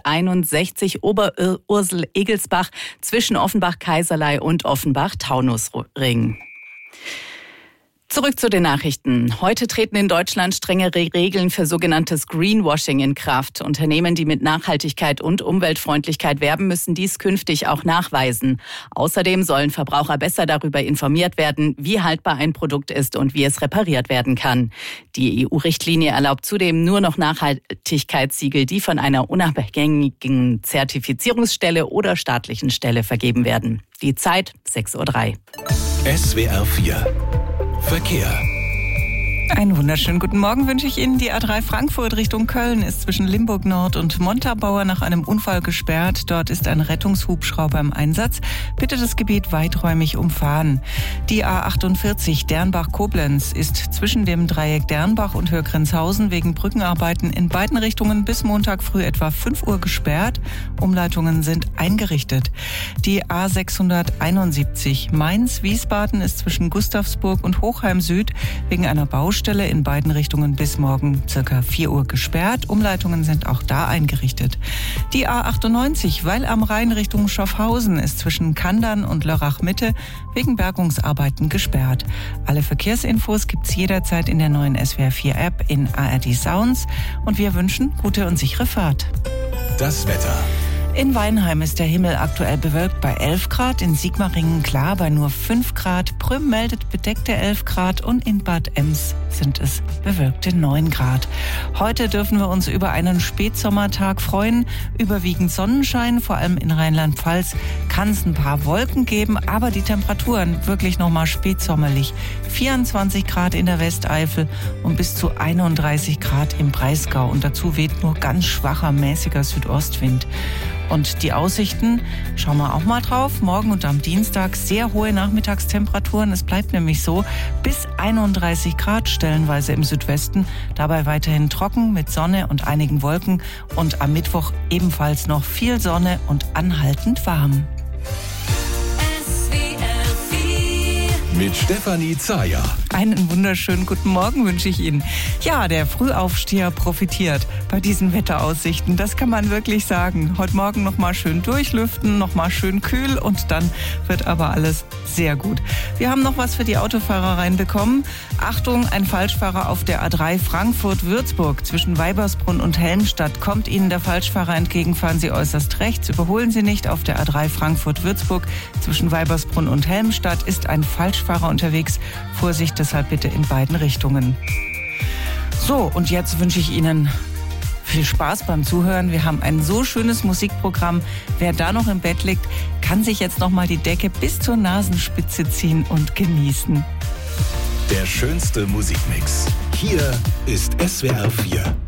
A161 Oberursel-Egelsbach zwischen Offenbach-Kaiserlei und Offenbach-Taunusring. Zurück zu den Nachrichten. Heute treten in Deutschland strengere Regeln für sogenanntes Greenwashing in Kraft. Unternehmen, die mit Nachhaltigkeit und Umweltfreundlichkeit werben, müssen dies künftig auch nachweisen. Außerdem sollen Verbraucher besser darüber informiert werden, wie haltbar ein Produkt ist und wie es repariert werden kann. Die EU-Richtlinie erlaubt zudem nur noch Nachhaltigkeitssiegel, die von einer unabhängigen Zertifizierungsstelle oder staatlichen Stelle vergeben werden. Die Zeit 6:03 Uhr. SWR 4 Verkehr. Einen wunderschönen guten Morgen wünsche ich Ihnen. Die A3 Frankfurt Richtung Köln ist zwischen Limburg Nord und Montabaur nach einem Unfall gesperrt. Dort ist ein Rettungshubschrauber im Einsatz. Bitte das Gebiet weiträumig umfahren. Die A48 Dernbach-Koblenz ist zwischen dem Dreieck Dernbach und Hörgrenzhausen wegen Brückenarbeiten in beiden Richtungen bis Montag früh etwa 5 Uhr gesperrt. Umleitungen sind eingerichtet. Die A671 Mainz-Wiesbaden ist zwischen Gustavsburg und Hochheim Süd wegen einer Baustelle in beiden Richtungen bis morgen ca. 4 Uhr gesperrt. Umleitungen sind auch da eingerichtet. Die A98 Weil am Rhein Richtung Schaffhausen ist zwischen Kandern und Lörrach Mitte wegen Bergungsarbeiten gesperrt. Alle Verkehrsinfos gibt's jederzeit in der neuen SWR 4 App in ARD Sounds und wir wünschen gute und sichere Fahrt. Das Wetter. In Weinheim ist der Himmel aktuell bewölkt bei 11 Grad, in Sigmaringen klar bei nur 5 Grad, Prüm meldet bedeckte 11 Grad und in Bad Ems sind es bewölkte 9 Grad. Heute dürfen wir uns über einen Spätsommertag freuen, überwiegend Sonnenschein, vor allem in Rheinland-Pfalz kann es ein paar Wolken geben, aber die Temperaturen wirklich nochmal spätsommerlich. 24 Grad in der Westeifel und bis zu 31 Grad im Breisgau und dazu weht nur ganz schwacher, mäßiger Südostwind. Und die Aussichten, schauen wir auch mal drauf. Morgen und am Dienstag sehr hohe Nachmittagstemperaturen. Es bleibt nämlich so bis 31 Grad stellenweise im Südwesten. Dabei weiterhin trocken mit Sonne und einigen Wolken. Und am Mittwoch ebenfalls noch viel Sonne und anhaltend warm. Mit Stefanie Zayer. Einen wunderschönen guten Morgen wünsche ich Ihnen. Ja, der Frühaufsteher profitiert bei diesen Wetteraussichten. Das kann man wirklich sagen. Heute Morgen nochmal schön durchlüften, nochmal schön kühl und dann wird aber alles sehr gut. Wir haben noch was für die Autofahrer reinbekommen. Achtung, ein Falschfahrer auf der A3 Frankfurt-Würzburg zwischen Weibersbrunn und Helmstadt. Kommt Ihnen der Falschfahrer entgegen, fahren Sie äußerst rechts. Überholen Sie nicht. Auf der A3 Frankfurt-Würzburg zwischen Weibersbrunn und Helmstadt ist ein Falschfahrer unterwegs. Vorsicht deshalb bitte in beiden Richtungen. So, und jetzt wünsche ich Ihnen viel Spaß beim Zuhören. Wir haben ein so schönes Musikprogramm. Wer da noch im Bett liegt, kann sich jetzt noch mal die Decke bis zur Nasenspitze ziehen und genießen. Der schönste Musikmix. Hier ist SWR 4.